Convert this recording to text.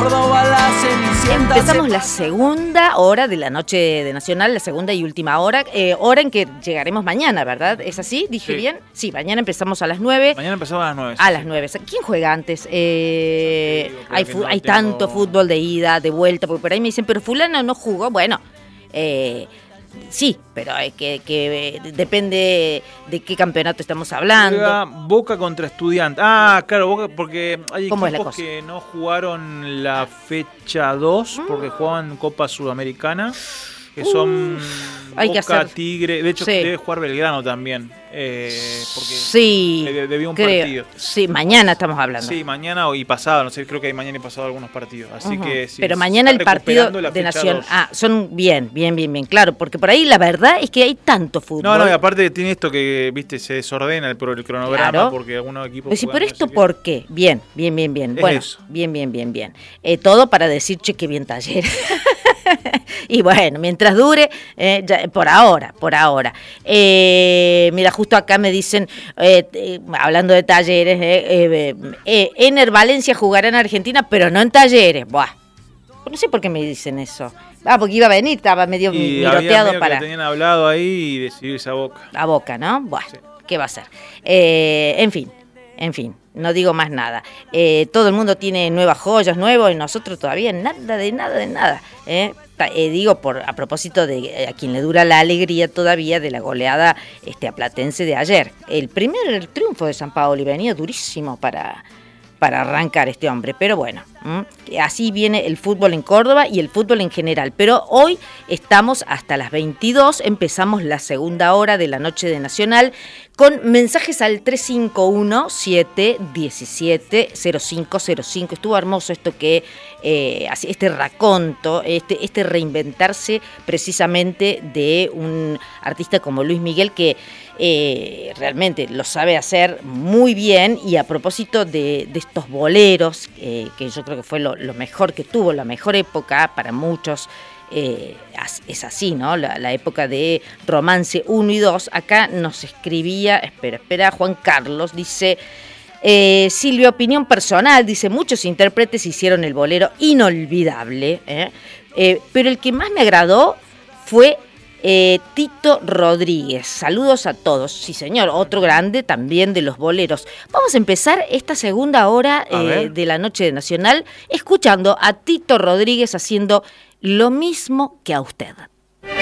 Córdoba, la Cenicienta. Empezamos la segunda hora de la noche de Nacional, la segunda y última hora, hora en que llegaremos mañana, ¿verdad? ¿Es así? ¿Dije bien? Sí, mañana empezamos a las 9. Mañana empezamos a las 9. A las 9. ¿Quién juega antes? Hay tanto tengo... fútbol de ida, de vuelta, porque por ahí me dicen, pero fulano no jugó. Bueno, sí, pero que depende de qué campeonato estamos hablando. Juega Boca contra Estudiantes. Ah, claro, Boca, porque hay equipos que no jugaron la fecha 2 porque jugaban Copa Sudamericana, que son Boca, Tigre. De hecho, debe jugar Belgrano también, porque debió un partido. Sí, mañana estamos hablando. Sí, mañana y pasado, no sé, creo que hay mañana y pasado algunos partidos. Así que sí. Pero mañana el partido de Nación. Son bien, claro, porque por ahí la verdad es que hay tanto fútbol. No, y aparte tiene esto que, viste, se desordena el cronograma, claro, porque algunos equipos. Pues sí, pero esto, ¿por qué? Bien. Bueno, eso. Bien. Todo para decir, che, qué bien Talleres. Y bueno, mientras dure, por ahora. Mira, justo acá me dicen, hablando de Talleres, Ener Valencia jugará en Argentina, pero no en Talleres. Buah. No sé por qué me dicen eso. Porque iba a venir, estaba medio miroteado para... Que tenían hablado ahí y decidirse a Boca. A Boca, ¿no? Buah, sí. ¿Qué va a ser? En fin, no digo más nada. Todo el mundo tiene nuevas joyas, nuevos, y nosotros todavía nada de nada. Digo, a propósito de a quien le dura la alegría todavía de la goleada a Platense de ayer. El primer triunfo de San Paoli venía durísimo para arrancar este hombre, pero bueno, así viene el fútbol en Córdoba y el fútbol en general. Pero hoy estamos hasta las 22, empezamos la segunda hora de la noche de Nacional con mensajes al 351-717-0505. Estuvo hermoso esto que, este raconto, este reinventarse precisamente de un artista como Luis Miguel que realmente lo sabe hacer muy bien. Y a propósito de estos boleros, que yo creo que fue lo mejor que tuvo, la mejor época para muchos, es así, ¿no? La época de Romance 1 y 2. Acá nos escribía, espera, Juan Carlos, dice... Silvia, opinión personal, dice, muchos intérpretes hicieron el bolero inolvidable, pero el que más me agradó fue Tito Rodríguez. Saludos a todos. Sí, señor, otro grande también de los boleros. Vamos a empezar esta segunda hora de la noche de Nacional escuchando a Tito Rodríguez haciendo Lo mismo que a usted.